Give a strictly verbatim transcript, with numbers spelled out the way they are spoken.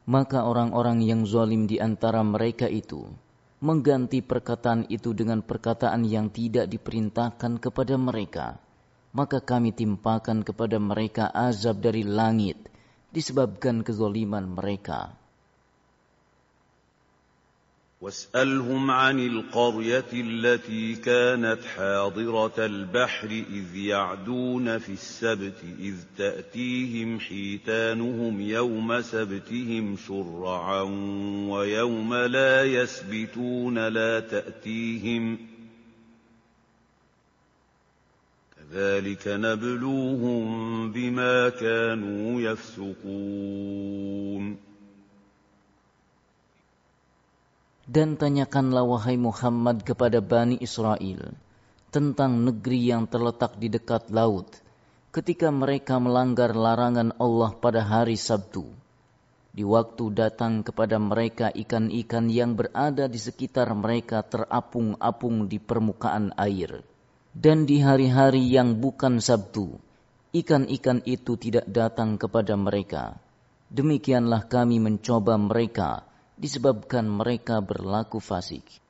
Maka orang-orang yang zalim di antara mereka itu mengganti perkataan itu dengan perkataan yang tidak diperintahkan kepada mereka. Maka kami timpakan kepada mereka azab dari langit disebabkan kezaliman mereka. واسألهم عن القرية التي كانت حاضرة البحر إذ يعدون في السبت إذ تأتيهم حيتانهم يوم سبتهم شرعا ويوم لا يسبتون لا تأتيهم كذلك نبلوهم بما كانوا يفسقون. Dan tanyakanlah wahai Muhammad kepada Bani Israel tentang negeri yang terletak di dekat laut ketika mereka melanggar larangan Allah pada hari Sabtu. Di waktu datang kepada mereka ikan-ikan yang berada di sekitar mereka terapung-apung di permukaan air. Dan di hari-hari yang bukan Sabtu, ikan-ikan itu tidak datang kepada mereka. Demikianlah kami mencoba mereka disebabkan mereka berlaku fasik.